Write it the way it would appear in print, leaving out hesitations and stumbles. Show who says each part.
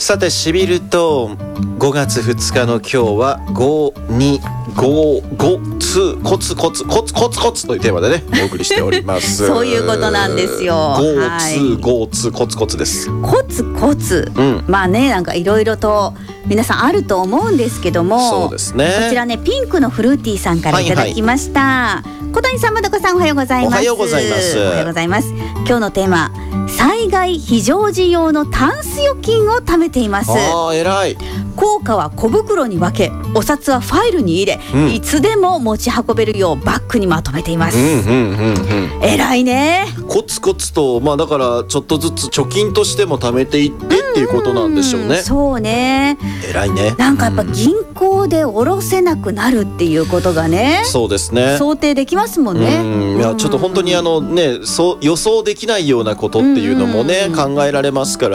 Speaker 1: さてしびると5月2日の今日は525コツコツコツコツコツというテーマでねお送りしております
Speaker 2: そういうことなんですよ。
Speaker 1: 5コツコツです。
Speaker 2: コツコツ、まあね、なんかいろいろと皆さんあると思うんですけども、
Speaker 1: そうですね、
Speaker 2: こちらね、ピンクのフルーティーさんからいただきました、小谷さん、まどこさん、おはようございます。
Speaker 1: おはようございます。
Speaker 2: おはようございます。今日のテーマ、災害非常時用のタンス預金を貯めています。
Speaker 1: 偉い。
Speaker 2: 硬貨は小袋に分け、お札はファイルに入れ、いつでも持ち運べるようバッグにまとめています。偉いね。
Speaker 1: コツコツと、まあだからちょっとずつ貯金としても貯めていってっていうことなんでしょうね。
Speaker 2: そうね。
Speaker 1: 偉いね。
Speaker 2: なんかやっぱ銀行で下ろせなくなるっていうことがね、
Speaker 1: そうですね、
Speaker 2: 想定できますもんね。
Speaker 1: いやちょっと本当にね、予想できないようなことっていうのもね、考えられますから